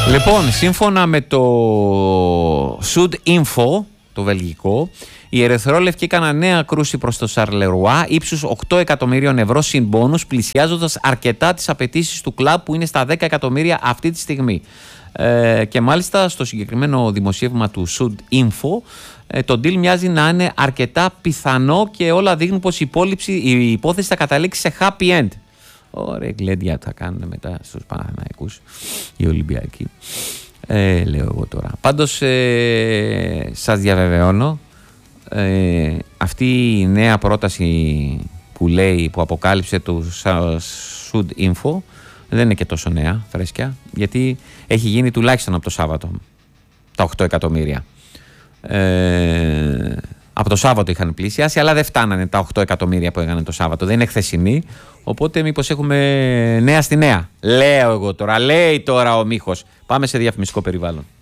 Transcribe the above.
Λοιπόν, σύμφωνα με το Sud-Info, το βελγικό, οι ερυθρόλευκοι έκαναν νέα κρούση προς το Σαρλερουά ύψους 8 εκατομμυρίων ευρώ συν μπόνους, πλησιάζοντας αρκετά τις απαιτήσεις του κλαμπ που είναι στα 10 εκατομμύρια αυτή τη στιγμή. Και μάλιστα στο συγκεκριμένο δημοσίευμα του Sud-Info, το deal μοιάζει να είναι αρκετά πιθανό και όλα δείχνουν πως η υπόθεση θα καταλήξει σε happy end. Ωραία γκλέντια θα κάνουν μετά στους Παναθηναϊκούς οι Ολυμπιακοί. Λέω εγώ τώρα. Πάντως σας διαβεβαιώνω, αυτή η νέα πρόταση που λέει, που αποκάλυψε το Sud-Info, δεν είναι και τόσο νέα, φρέσκια, γιατί έχει γίνει τουλάχιστον από το Σάββατο τα 8 εκατομμύρια. Από το Σάββατο είχαν πλησιάσει, αλλά δεν φτάνανε τα 8 εκατομμύρια που έκαναν το Σάββατο. Δεν είναι χθεσινή, οπότε μήπως έχουμε νέα στη νέα. Λέω εγώ τώρα, λέει τώρα ο Μίχος. Πάμε σε διαφημιστικό περιβάλλον.